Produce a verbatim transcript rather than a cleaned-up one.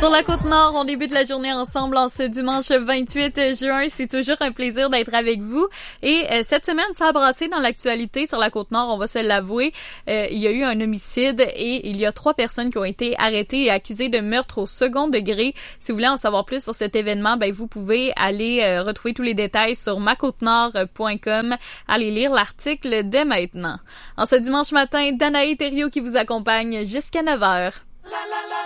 Sur la Côte-Nord, on débute la journée ensemble en ce dimanche vingt-huit juin. C'est toujours un plaisir d'être avec vous. Et euh, cette semaine, ça a brassé dans l'actualité sur la Côte-Nord, on va se l'avouer. Euh, il y a eu un homicide et il y a trois personnes qui ont été arrêtées et accusées de meurtre au second degré. Si vous voulez en savoir plus sur cet événement, ben vous pouvez aller euh, retrouver tous les détails sur ma côte nord point com. Allez lire l'article dès maintenant. En ce dimanche matin, Danae Thériault qui vous accompagne jusqu'à neuf heures.